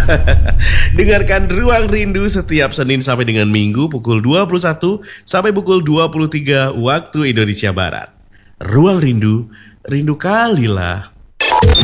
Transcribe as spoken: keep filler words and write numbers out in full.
Dengarkan Ruang Rindu setiap Senin sampai dengan Minggu pukul dua puluh satu sampai pukul dua puluh tiga waktu Indonesia Barat. Ruang Rindu, rindu kalilah.